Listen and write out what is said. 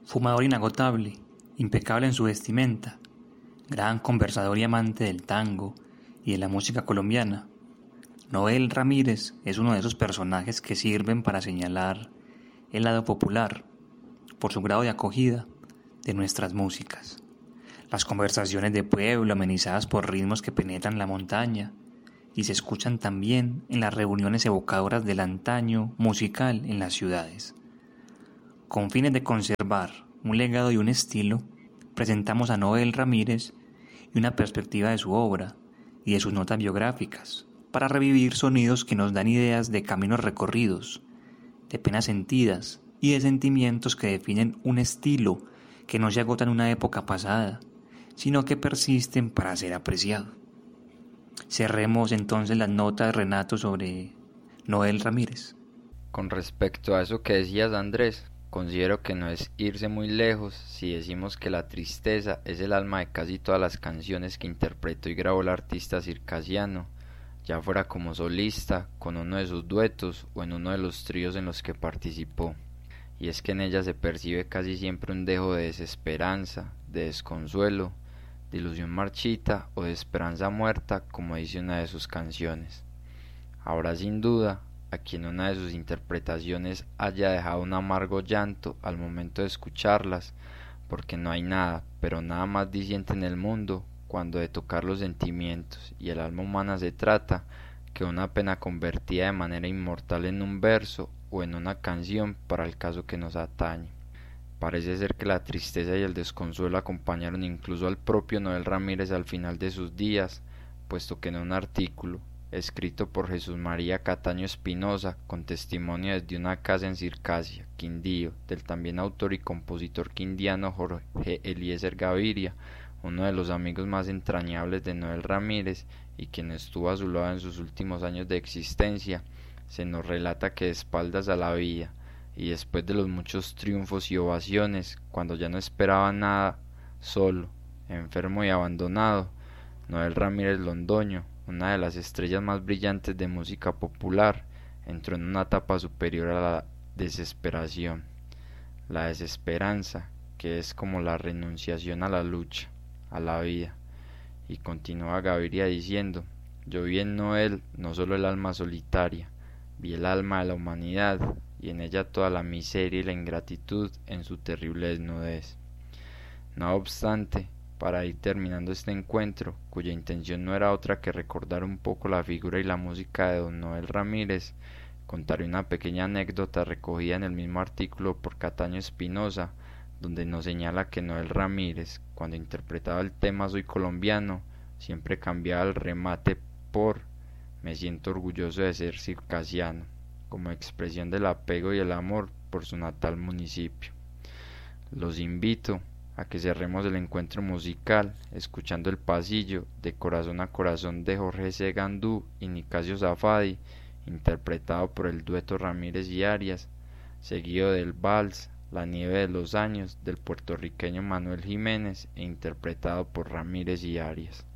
Fumador inagotable, impecable en su vestimenta, gran conversador y amante del tango y de la música colombiana, Noel Ramírez es uno de esos personajes que sirven para señalar el lado popular, por su grado de acogida, de nuestras músicas. Las conversaciones de pueblo amenizadas por ritmos que penetran la montaña y se escuchan también en las reuniones evocadoras del antaño musical en las ciudades. Con fines de conservar un legado y un estilo, presentamos a Noel Ramírez y una perspectiva de su obra y de sus notas biográficas, para revivir sonidos que nos dan ideas de caminos recorridos, de penas sentidas y de sentimientos que definen un estilo que no se agota en una época pasada, sino que persisten para ser apreciado. Cerremos entonces las notas de Renato sobre Noel Ramírez. Con respecto a eso que decías, Andrés, considero que no es irse muy lejos si decimos que la tristeza es el alma de casi todas las canciones que interpretó y grabó el artista circasiano, ya fuera como solista, con uno de sus duetos o en uno de los tríos en los que participó. Y es que en ella se percibe casi siempre un dejo de desesperanza, de desconsuelo, de ilusión marchita o de esperanza muerta, como dice una de sus canciones. Habrá sin duda a quien una de sus interpretaciones haya dejado un amargo llanto al momento de escucharlas, porque no hay nada, pero nada más diciente en el mundo cuando de tocar los sentimientos y el alma humana se trata, que una pena convertida de manera inmortal en un verso o en una canción para el caso que nos atañe. Parece ser que la tristeza y el desconsuelo acompañaron incluso al propio Noel Ramírez al final de sus días, puesto que en un artículo escrito por Jesús María Cataño Espinosa, con testimonio desde una casa en Circasia, Quindío, del también autor y compositor quindiano Jorge Eliezer Gaviria, uno de los amigos más entrañables de Noel Ramírez y quien estuvo a su lado en sus últimos años de existencia, se nos relata que de espaldas a la vida y después de los muchos triunfos y ovaciones, cuando ya no esperaba nada, solo, enfermo y abandonado, Noel Ramírez Londoño, una de las estrellas más brillantes de música popular, entró en una etapa superior a la desesperación, la desesperanza, que es como la renunciación a la lucha, a la vida. Y continúa Gaviria diciendo: yo vi en Noel no solo el alma solitaria, vi el alma de la humanidad, y en ella toda la miseria y la ingratitud en su terrible desnudez. No obstante, para ir terminando este encuentro, cuya intención no era otra que recordar un poco la figura y la música de don Noel Ramírez, contaré una pequeña anécdota recogida en el mismo artículo por Cataño Espinosa, donde nos señala que Noel Ramírez, cuando interpretaba el tema Soy colombiano, siempre cambiaba el remate por me siento orgulloso de ser circasiano, como expresión del apego y el amor por su natal municipio. Los invito a que cerremos el encuentro musical escuchando El Pasillo de Corazón a Corazón de Jorge C. Gandú y Nicasio Zafadi, interpretado por el dueto Ramírez y Arias, seguido del vals La nieve de los años del puertorriqueño Manuel Jiménez e interpretado por Ramírez y Arias.